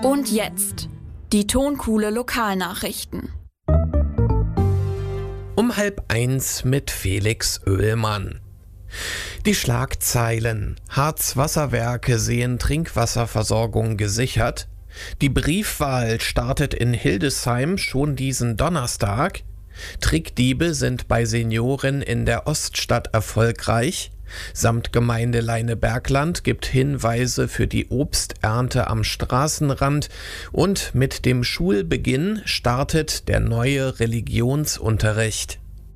Und jetzt die Tonkuhle Lokalnachrichten. Um 12:30 mit Felix Oehlmann. Die Schlagzeilen: Harzwasserwerke sehen Trinkwasserversorgung gesichert. Die Briefwahl startet in Hildesheim schon diesen Donnerstag. Trickdiebe sind bei Senioren in der Oststadt erfolgreich. Samtgemeinde Leinebergland gibt Hinweise für die Obsternte am Straßenrand und mit dem Schulbeginn startet der neue Religionsunterricht.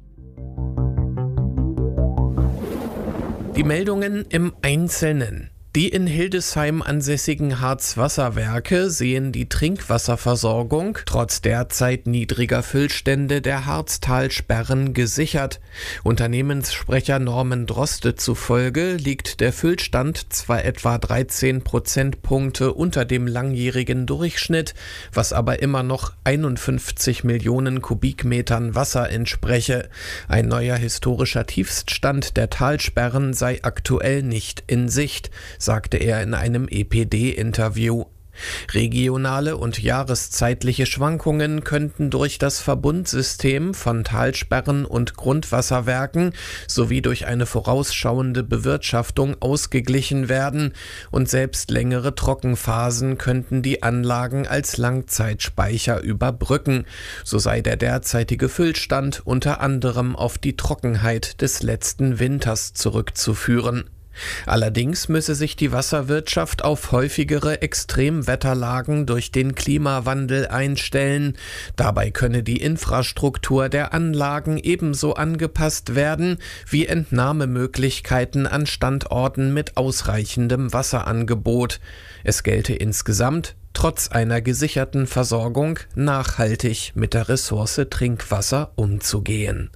Die Meldungen im Einzelnen. Die in Hildesheim ansässigen Harzwasserwerke sehen die Trinkwasserversorgung trotz derzeit niedriger Füllstände der Harztalsperren gesichert. Unternehmenssprecher Norman Droste zufolge liegt der Füllstand zwar etwa 13 Prozentpunkte unter dem langjährigen Durchschnitt, was aber immer noch 51 Millionen Kubikmetern Wasser entspreche. Ein neuer historischer Tiefststand der Talsperren sei aktuell nicht in Sicht, sagte er in einem EPD-Interview. Regionale und jahreszeitliche Schwankungen könnten durch das Verbundsystem von Talsperren und Grundwasserwerken sowie durch eine vorausschauende Bewirtschaftung ausgeglichen werden und selbst längere Trockenphasen könnten die Anlagen als Langzeitspeicher überbrücken. So sei der derzeitige Füllstand unter anderem auf die Trockenheit des letzten Winters zurückzuführen. Allerdings müsse sich die Wasserwirtschaft auf häufigere Extremwetterlagen durch den Klimawandel einstellen. Dabei könne die Infrastruktur der Anlagen ebenso angepasst werden wie Entnahmemöglichkeiten an Standorten mit ausreichendem Wasserangebot. Es gelte insgesamt, trotz einer gesicherten Versorgung, nachhaltig mit der Ressource Trinkwasser umzugehen.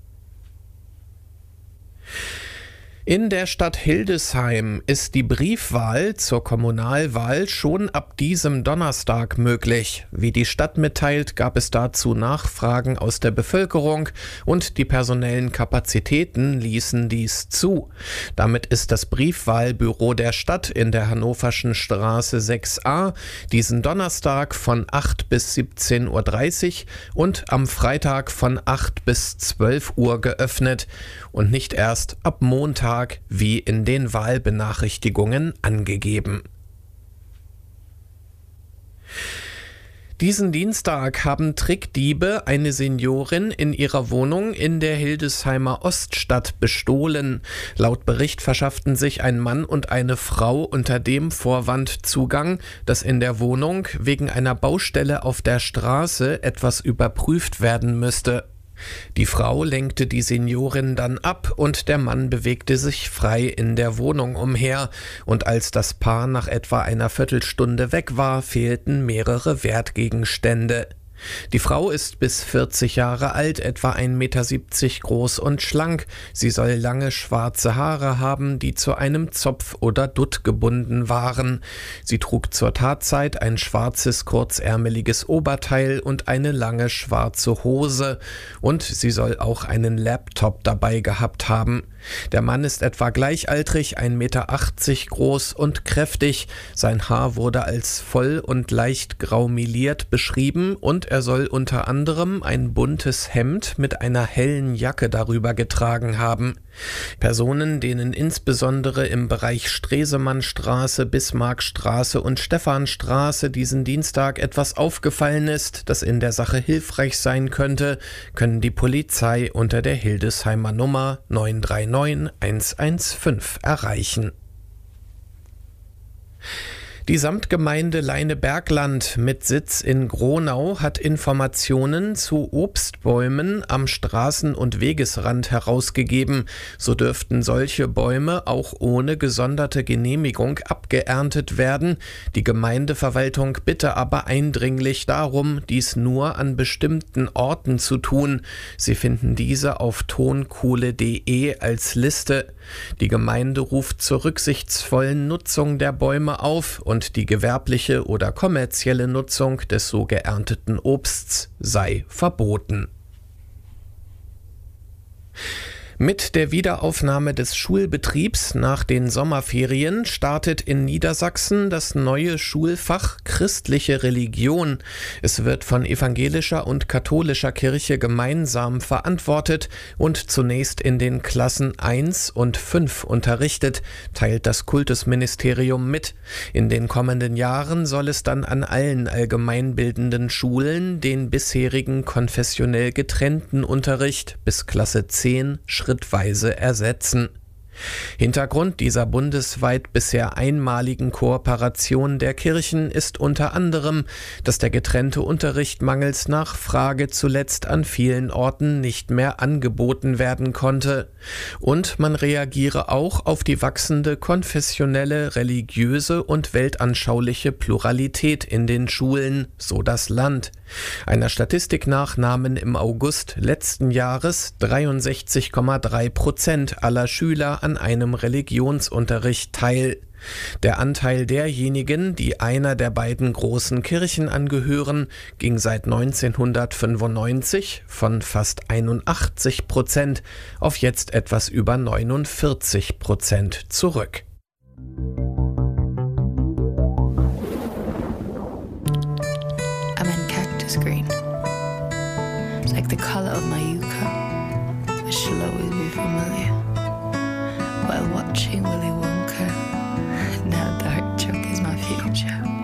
In der Stadt Hildesheim ist die Briefwahl zur Kommunalwahl schon ab diesem Donnerstag möglich. Wie die Stadt mitteilt, gab es dazu Nachfragen aus der Bevölkerung und die personellen Kapazitäten ließen dies zu. Damit ist das Briefwahlbüro der Stadt in der Hannoverschen Straße 6a diesen Donnerstag von 8 bis 17:30 Uhr und am Freitag von 8 bis 12 Uhr geöffnet und nicht erst ab Montag wie in den Wahlbenachrichtigungen angegeben. Diesen Dienstag haben Trickdiebe eine Seniorin in ihrer Wohnung in der Hildesheimer Oststadt bestohlen. Laut Bericht verschafften sich ein Mann und eine Frau unter dem Vorwand Zugang, dass in der Wohnung wegen einer Baustelle auf der Straße etwas überprüft werden müsste. Die Frau lenkte die Seniorin dann ab und der Mann bewegte sich frei in der Wohnung umher. Und als das Paar nach etwa einer Viertelstunde weg war, fehlten mehrere Wertgegenstände. Die Frau ist bis 40 Jahre alt, etwa 1,70 Meter groß und schlank. Sie soll lange schwarze Haare haben, die zu einem Zopf oder Dutt gebunden waren. Sie trug zur Tatzeit ein schwarzes, kurzärmeliges Oberteil und eine lange schwarze Hose. Und sie soll auch einen Laptop dabei gehabt haben. Der Mann ist etwa gleichaltrig, 1,80 Meter groß und kräftig. Sein Haar wurde als voll und leicht graumeliert beschrieben und er soll unter anderem ein buntes Hemd mit einer hellen Jacke darüber getragen haben. Personen, denen insbesondere im Bereich Stresemannstraße, Bismarckstraße und Stephanstraße diesen Dienstag etwas aufgefallen ist, das in der Sache hilfreich sein könnte, können die Polizei unter der Hildesheimer Nummer 939 115 erreichen. Die Samtgemeinde Leinebergland mit Sitz in Gronau hat Informationen zu Obstbäumen am Straßen- und Wegesrand herausgegeben. So dürften solche Bäume auch ohne gesonderte Genehmigung abgeerntet werden. Die Gemeindeverwaltung bitte aber eindringlich darum, dies nur an bestimmten Orten zu tun. Sie finden diese auf tonkuhle.de als Liste. Die Gemeinde ruft zur rücksichtsvollen Nutzung der Bäume auf und die gewerbliche oder kommerzielle Nutzung des so geernteten Obsts sei verboten. Mit der Wiederaufnahme des Schulbetriebs nach den Sommerferien startet in Niedersachsen das neue Schulfach Christliche Religion. Es wird von evangelischer und katholischer Kirche gemeinsam verantwortet und zunächst in den Klassen 1 und 5 unterrichtet, teilt das Kultusministerium mit. In den kommenden Jahren soll es dann an allen allgemeinbildenden Schulen den bisherigen konfessionell getrennten Unterricht bis Klasse 10 schrittweise ersetzen. Hintergrund dieser bundesweit bisher einmaligen Kooperation der Kirchen ist unter anderem, dass der getrennte Unterricht mangels Nachfrage zuletzt an vielen Orten nicht mehr angeboten werden konnte. Und man reagiere auch auf die wachsende konfessionelle, religiöse und weltanschauliche Pluralität in den Schulen, so das Land. Einer Statistik nach nahmen im August letzten Jahres 63,3% aller Schüler an einem Religionsunterricht teil. Der Anteil derjenigen, die einer der beiden großen Kirchen angehören, ging seit 1995 von fast 81% auf jetzt etwas über 49% zurück. Green. It's like the color of my yucca, which should always be familiar. While watching Willy Wonka.